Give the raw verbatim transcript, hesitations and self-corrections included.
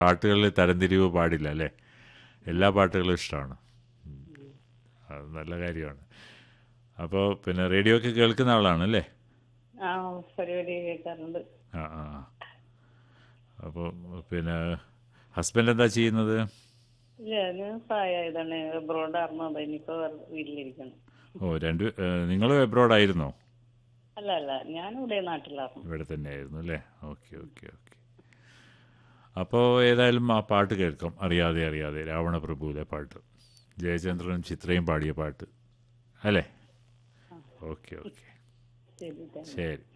പാട്ടുകളിൽ തരംതിരിവ് പാടില്ല അല്ലേ? എല്ലാ പാട്ടുകളും ഇഷ്ടമാണ്. അത് നല്ല കാര്യമാണ്. അപ്പോൾ പിന്നെ റേഡിയോ ഒക്കെ കേൾക്കുന്ന ആളാണല്ലേ? ആ പരിപാടി കേൾക്കാറുണ്ട്. ആ ആ അപ്പോൾ പിന്നെ ഹസ്ബൻഡ് എന്താ ചെയ്യുന്നത്? ഇല്ല ഞാൻ പ്രായമായതാണ്, എബ്രോഡായിരുന്നു. അത് ഇനിയിപ്പോ വീട്ടിലിരിക്കണം. ഓ രണ്ട് നിങ്ങളും എബ്രോഡായിരുന്നോ? അല്ല അല്ല ഞാനിവിടെ നാട്ടിലായിരുന്നു. ഇവിടെ തന്നെ ആയിരുന്നു അല്ലേ? Okay okay okay. അപ്പോൾ ഏതായാലും ആ പാട്ട് കേൾക്കാം, അറിയാതെ അറിയാതെ, രാവണപ്രഭുവിലെ പാട്ട്, ജയചന്ദ്രനും ചിത്രയും പാടിയ പാട്ട് അല്ലേ? ഓക്കെ ഓക്കെ ശരി താങ്ക് യു. ശരി.